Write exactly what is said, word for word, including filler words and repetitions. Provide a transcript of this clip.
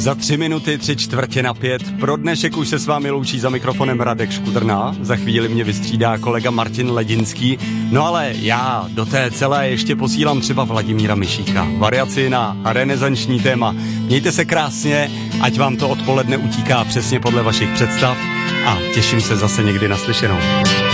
Za tři minuty, tři čtvrtě na pět. Pro dnešek už se s vámi loučí za mikrofonem Radek Škudrna. Za chvíli mě vystřídá kolega Martin Ledinský. No ale já do té celé ještě posílám třeba Vladimíra Myšíka. Variaci na renesanční téma. Mějte se krásně, ať vám to odpoledne utíká přesně podle vašich představ a těším se zase někdy naslyšenou.